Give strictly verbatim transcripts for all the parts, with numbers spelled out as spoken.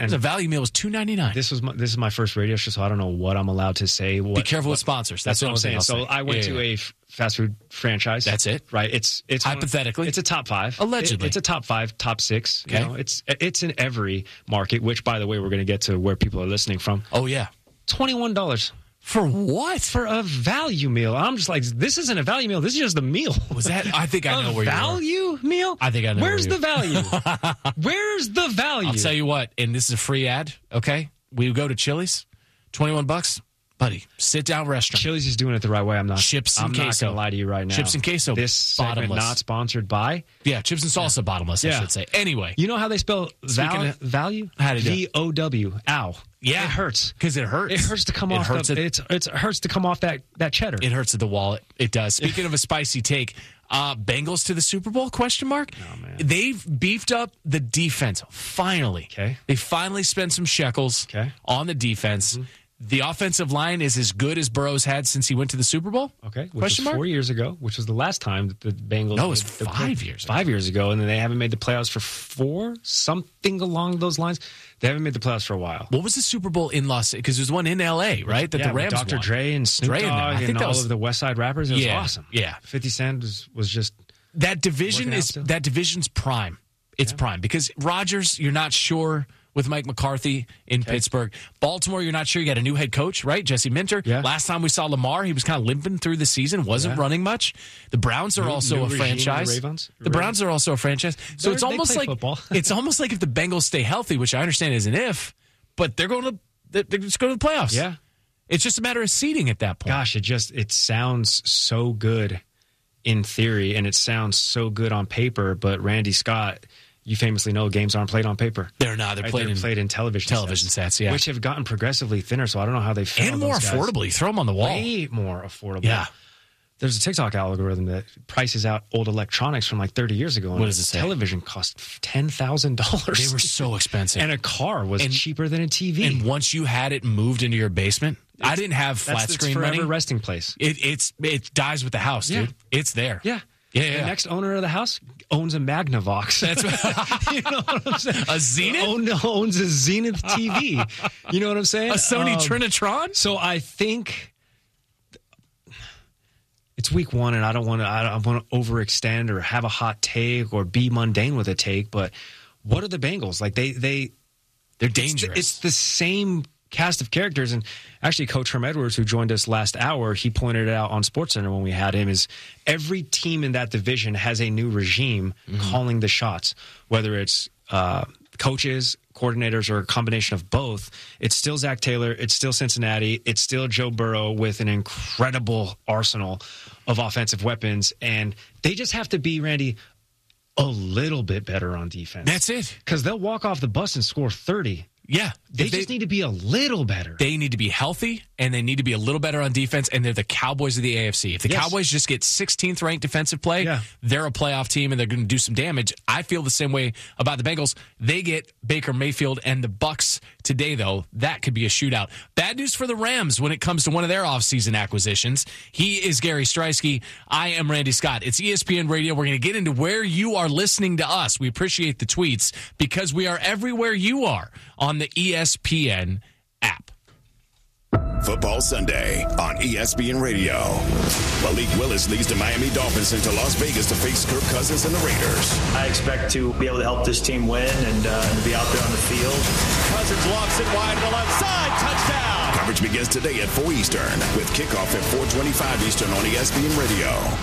And the value meal was two ninety-nine. This was my, this is my first radio show, so I don't know what I'm allowed to say. What, Be careful what, with sponsors. That's, That's what I'm saying. So say. I went yeah, to yeah. a f- fast food franchise. That's it, right? It's it's hypothetically, one, it's a top five. Allegedly, it, it's a top five, top six. Okay. You know, it's it's in every market. Which, by the way, we're going to get to where people are listening from. Oh yeah, twenty-one dollars. For what? For a value meal. I'm just like, this isn't a value meal. This is just a meal. Was that? I think I know where you are. Value meal? I think I know. Where's where the value? Where's the value? I'll tell you what, and this is a free ad, okay? We go to Chili's, twenty-one bucks. Buddy, sit down restaurant. Chili's is doing it the right way. I'm not. Chips and I'm queso. not going to lie to you right now. Chips and queso. This segment bottomless. not sponsored by. Yeah, chips and salsa, yeah. bottomless, I yeah. should say. Anyway. You know how they spell val- of, value? How do you V O W. Ow. Yeah. It hurts. Because it hurts. It hurts to come it off hurts the, at, it's, it's, it hurts to come off that, that cheddar. It hurts at the wallet. It does. Speaking of a spicy take, uh, Bengals to the Super Bowl, question mark? Oh, man. They've beefed up the defense, finally. Okay. They finally spent some shekels okay. on the defense. Mm-hmm. The offensive line is as good as Burrow's had since he went to the Super Bowl. Okay, which Question was mark? four years ago, which was the last time that the Bengals. No, it was the five play- years. Five ago. years ago, and then they haven't made the playoffs for four, something along those lines. They haven't made the playoffs for a while. What was the Super Bowl in Los? Because there's one in L A, right? That yeah, the Rams with Doctor won. Dre and Snoop Dre Dogg I think and that all was, of the West Side rappers. It was yeah, awesome. Yeah, Fifty Cent was, was just that division is still. that division's prime. It's yeah. prime because Rodgers, you're not sure. With Mike McCarthy in okay. Pittsburgh. Baltimore, you're not sure. You got a new head coach, right? Jesse Minter. Yeah. Last time we saw Lamar, he was kind of limping through the season, wasn't yeah. running much. The Browns are new, also new a franchise. The, Ravens. the Browns are also a franchise. So They're, it's almost like it's almost like if the Bengals stay healthy, which I understand is an if, but they're going to they're just going to the playoffs. Yeah. It's just a matter of seeding at that point. Gosh, it just it sounds so good in theory, and it sounds so good on paper, but Randy Scott, you famously know games aren't played on paper. They're not. They're, right? played, they're in played in television television sets, sets, yeah. which have gotten progressively thinner, so I don't know how they found And more those guys. affordably. Throw them on the wall. Way more affordable. Yeah. There's a TikTok algorithm that prices out old electronics from like thirty years ago. And what does it say? Television cost ten thousand dollars. They were so expensive. And a car was and, cheaper than a T V. And once you had it moved into your basement, it's, I didn't have flat that's, screen it's forever money. resting place. It, it's It dies with the house, dude. Yeah. It's there. Yeah. Yeah, yeah. The next owner of the house owns a Magnavox. That's what, you know what I'm saying? A Zenith? Own, owns a Zenith T V. You know what I'm saying? A Sony um, Trinitron? So I think it's week one, and I don't want to. I don't want to overextend or have a hot take or be mundane with a take. But what are the Bengals like? They they they're dangerous. It's, it's the same cast of characters, and actually Coach Herm Edwards, who joined us last hour, he pointed it out on SportsCenter when we had him, is every team in that division has a new regime mm-hmm. calling the shots, whether it's uh, coaches, coordinators, or a combination of both. It's still Zach Taylor, it's still Cincinnati, it's still Joe Burrow with an incredible arsenal of offensive weapons, and they just have to be, Randy, a little bit better on defense. That's it. Because they'll walk off the bus and score thirty. Yeah. They, they just need to be a little better. They need to be healthy, and they need to be a little better on defense, and they're the Cowboys of the A F C. If the yes. Cowboys just get sixteenth ranked defensive play, yeah. they're a playoff team, and they're going to do some damage. I feel the same way about the Bengals. They get Baker Mayfield and the Bucs today, though. That could be a shootout. Bad news for the Rams when it comes to one of their offseason acquisitions. He is Gary Striesky. I am Randy Scott. It's E S P N Radio. We're going to get into where you are listening to us. We appreciate the tweets because we are everywhere you are on the E S P N app. Football Sunday on E S P N Radio. Malik Willis leads the Miami Dolphins into Las Vegas to face Kirk Cousins and the Raiders. I expect to be able to help this team win and, uh, and be out there on the field. Cousins lofts it wide to the left side. Touchdown. Coverage begins today at four Eastern with kickoff at four twenty-five Eastern on E S P N Radio.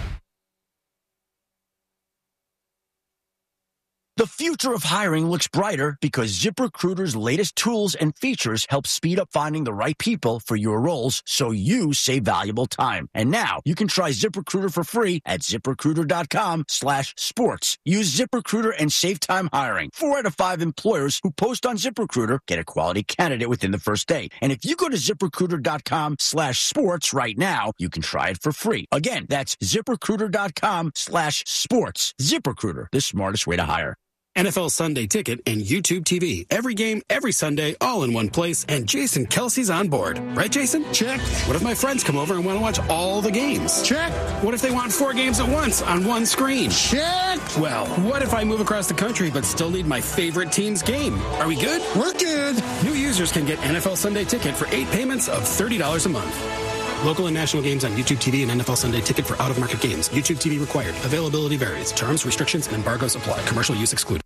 The future of hiring looks brighter because ZipRecruiter's latest tools and features help speed up finding the right people for your roles so you save valuable time. And now you can try ZipRecruiter for free at ZipRecruiter.com slash sports. Use ZipRecruiter and save time hiring. Four out of five employers who post on ZipRecruiter get a quality candidate within the first day. And if you go to ZipRecruiter.com slash sports right now, you can try it for free. Again, that's ZipRecruiter.com slash sports. ZipRecruiter, the smartest way to hire. N F L Sunday Ticket and YouTube T V. Every game, every Sunday, all in one place, and Jason Kelsey's on board. Right, Jason? Check. What if my friends come over and want to watch all the games? Check. What if they want four games at once on one screen? Check. Well, what if I move across the country but still need my favorite team's game? Are we good? We're good. New users can get N F L Sunday Ticket for eight payments of thirty dollars a month. Local and national games on YouTube T V and N F L Sunday Ticket for out-of-market games. YouTube T V required. Availability varies. Terms, restrictions, and embargoes apply. Commercial use excluded.